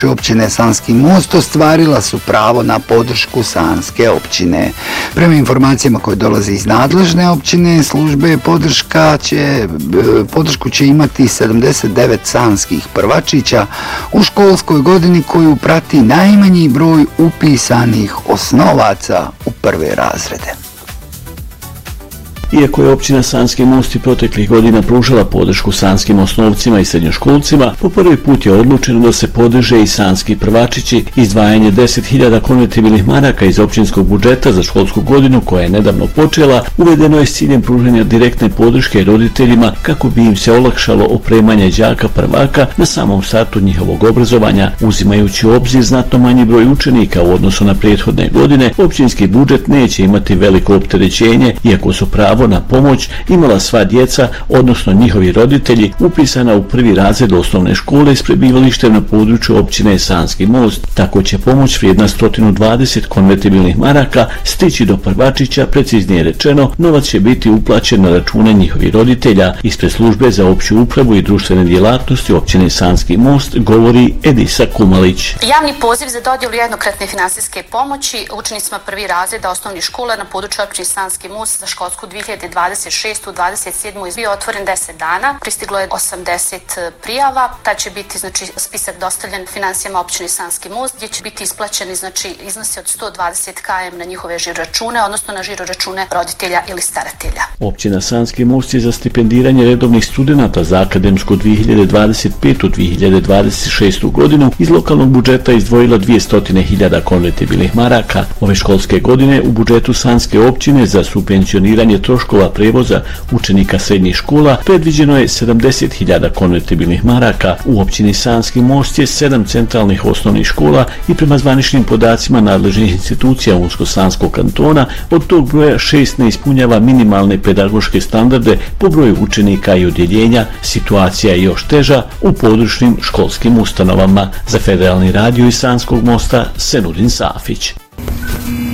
Općine Sanski Most ostvarila su pravo na podršku Sanske općine. Prema informacijama koje dolaze iz nadležne općine, službe podršku će imati 79 sanskih prvačića u školskoj godini koju prati najmanji broj upisanih osnovaca u prve razrede. Iako je općina Sanski Most i proteklih godina pružala podršku sanskim osnovcima i srednjoškolcima, po prvi put je odlučeno da se podrže i sanski prvačići. Izdvajanje 10.000 konvertibilnih maraka iz općinskog budžeta za školsku godinu koja je nedavno počela uvedeno je s ciljem pružanja direktne podrške roditeljima kako bi im se olakšalo opremanje đaka prvaka na samom startu njihovog obrazovanja. Uzimajući u obzir znatno manji broj učenika u odnosu na prethodne godine, općinski budžet neće imati veliko opterećenje, iako su pravo na pomoć imala sva djeca, odnosno njihovi roditelji, upisana u prvi razred osnovne škole s prebivalištem na području općine Sanski Most. Tako će pomoć vrijedna 120 konvertibilnih maraka stići do prvačića, preciznije rečeno, novac će biti uplaćen na račune njihovih roditelja. Ispred službe za opću upravu i društvene djelatnosti općine Sanski Most govori Edisa Kumalić. Javni poziv za dodjelu jednokratne finansijske pomoći učenicima prvi razreda osnovnih škola na području općine Sanski Most za školsku 2026-27 je bio otvoren 10 dana. Pristiglo je 80 prijava. Tad će biti spisak dostavljen financijama općine Sanski Most, gdje će biti isplaćeni iznosi od 120 km na njihove žiroračune, odnosno na žiroračune roditelja ili staratelja. Općina Sanski Most je za stipendiranje redovnih studenata za akademsku 2025-2026 godinu iz lokalnog budžeta izdvojila 200.000 konvertibilnih maraka. Ove školske godine u budžetu Sanske općine za subvencioniranje troškova prevoza učenika srednjih škola predviđeno je 70.000 konvertibilnih maraka. U općini Sanski Most je 7 centralnih osnovnih škola i prema zvaničnim podacima nadležnih institucija Unsko-Sanskog kantona od tog broja 6 ne ispunjava minimalne pedagoške standarde po broju učenika i odjeljenja. Situacija je još teža u područnim školskim ustanovama. Za Federalni radio iz Sanskog Mosta, Senudin Safić.